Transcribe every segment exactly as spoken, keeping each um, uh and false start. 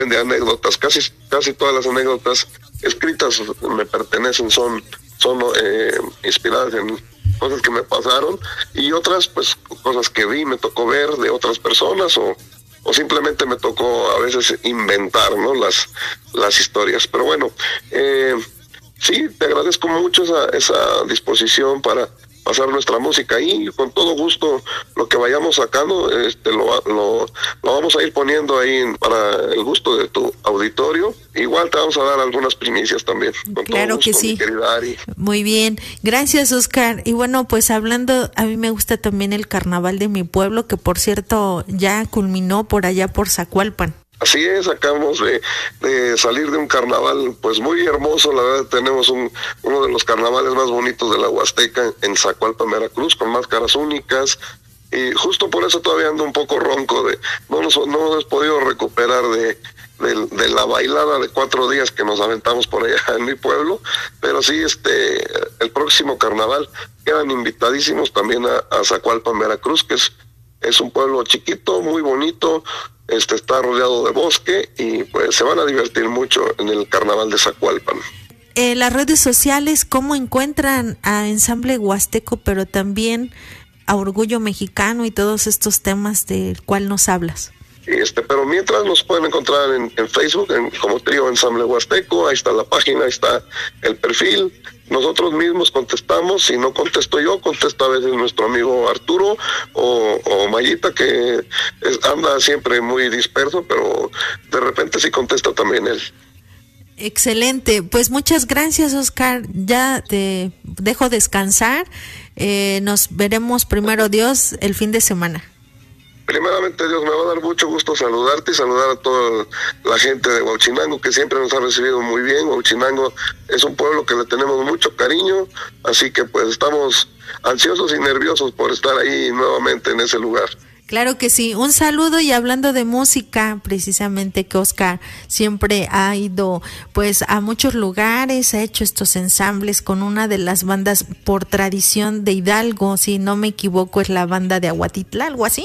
de anécdotas, casi casi todas las anécdotas escritas me pertenecen, son son eh, inspiradas en cosas que me pasaron, y otras pues cosas que vi, me tocó ver de otras personas, o, o simplemente me tocó a veces inventar, ¿no? las las historias. Pero bueno, eh, sí, te agradezco mucho esa, esa disposición para pasar nuestra música ahí, y con todo gusto lo que vayamos sacando este lo, lo, lo vamos a ir poniendo ahí para el gusto de tu auditorio. Igual te vamos a dar algunas primicias también. Con claro todo que gusto, sí. Mi querida Ari. Muy bien, gracias, Oscar. Y bueno, pues hablando, a mí me gusta también el carnaval de mi pueblo, que por cierto ya culminó por allá por Zacualpan. Así es, acabamos de, de salir de un carnaval pues muy hermoso. La verdad, tenemos un uno de los carnavales más bonitos de la Huasteca en Zacualpan, Veracruz, con máscaras únicas, y justo por eso todavía ando un poco ronco, de no nos no hemos podido recuperar de, de de la bailada de cuatro días que nos aventamos por allá en mi pueblo. Pero sí, este el próximo carnaval quedan invitadísimos también a, a Zacualpan, Veracruz, que es es un pueblo chiquito, muy bonito. Este está rodeado de bosque, y pues se van a divertir mucho en el carnaval de Zacualpan. Eh, las redes sociales, ¿cómo encuentran a Ensamble Huasteco, pero también a Orgullo Mexicano y todos estos temas del cual nos hablas? Este, pero mientras nos pueden encontrar en, en Facebook en, como Trío Ensamble Huasteco. Ahí está la página, ahí está el perfil. Nosotros mismos contestamos. Si no contesto yo, contesta a veces nuestro amigo Arturo o, o Mayita, que es, anda siempre muy disperso, pero de repente sí contesta también él. Excelente, pues muchas gracias, Oscar. Ya te dejo descansar. Eh, nos veremos, primero Dios, el fin de semana. Primeramente Dios, me va a dar mucho gusto saludarte y saludar a toda la gente de Huachinango, que siempre nos ha recibido muy bien. Huachinango es un pueblo que le tenemos mucho cariño, así que pues estamos ansiosos y nerviosos por estar ahí nuevamente en ese lugar. Claro que sí, un saludo. Y hablando de música, precisamente que Oscar siempre ha ido pues a muchos lugares, ha hecho estos ensambles con una de las bandas por tradición de Hidalgo, si no me equivoco es la banda de Aguatitla, algo así,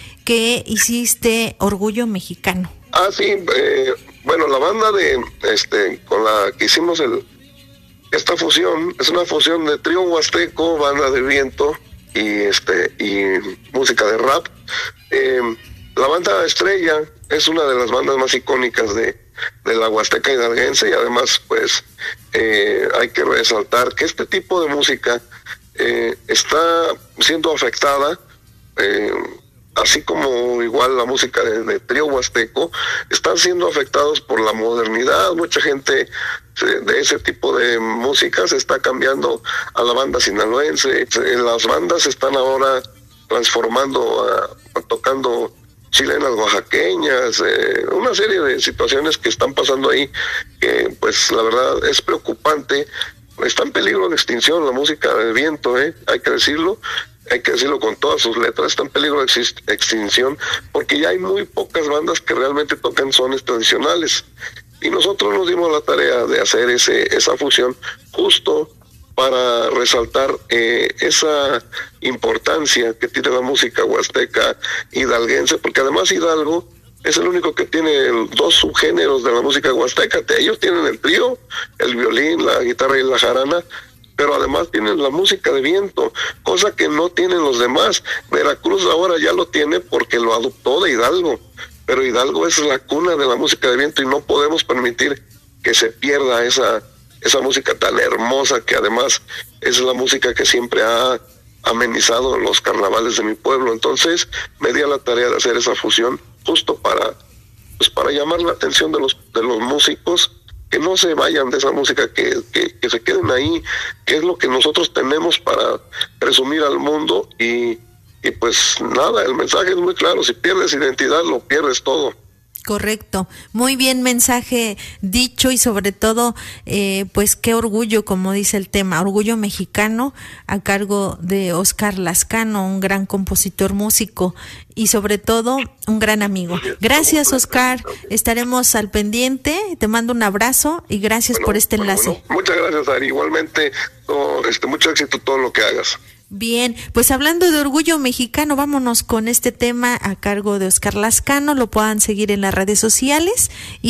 que hiciste Orgullo Mexicano. Ah, sí, eh, bueno, la banda de este con la que hicimos el esta fusión es una fusión de trío huasteco, banda de viento y este y música de rap. Eh, la banda Estrella es una de las bandas más icónicas de, de la Huasteca hidalguense, y además pues eh, hay que resaltar que este tipo de música eh, está siendo afectada, eh, así como igual la música de, de trío huasteco, están siendo afectados por la modernidad. Mucha gente de ese tipo de música se está cambiando a la banda sinaloense. Las bandas están ahora transformando, a, a tocando chilenas oaxaqueñas, eh, una serie de situaciones que están pasando ahí, que pues la verdad es preocupante. Está en peligro de extinción la música de viento, eh, hay que decirlo. Hay que decirlo con todas sus letras, está en peligro de extinción, porque ya hay muy pocas bandas que realmente tocan sones tradicionales. Y nosotros nos dimos la tarea de hacer ese esa fusión justo para resaltar eh, esa importancia que tiene la música huasteca hidalguense, porque además Hidalgo es el único que tiene el, dos subgéneros de la música huasteca. Ellos tienen el trío, el violín, la guitarra y la jarana, pero además tienen la música de viento, cosa que no tienen los demás. Veracruz ahora ya lo tiene porque lo adoptó de Hidalgo, pero Hidalgo es la cuna de la música de viento, y no podemos permitir que se pierda esa, esa música tan hermosa, que además es la música que siempre ha amenizado los carnavales de mi pueblo. Entonces me di a la tarea de hacer esa fusión justo para, pues, para llamar la atención de los, de los músicos, que no se vayan de esa música, que, que, que se queden ahí, que es lo que nosotros tenemos para presumir al mundo. Y, y pues nada, el mensaje es muy claro: si pierdes identidad, lo pierdes todo. Correcto, muy bien mensaje dicho, y sobre todo eh, pues qué orgullo, como dice el tema, Orgullo Mexicano, a cargo de Oscar Lascano, un gran compositor, músico y sobre todo un gran amigo. Gracias, Oscar, estaremos al pendiente, te mando un abrazo y gracias bueno, por este enlace. Bueno, bueno. Muchas gracias, Ari, igualmente, oh, este, mucho éxito todo lo que hagas. Bien, pues hablando de orgullo mexicano, vámonos con este tema a cargo de Oscar Lascano, lo puedan seguir en las redes sociales. Y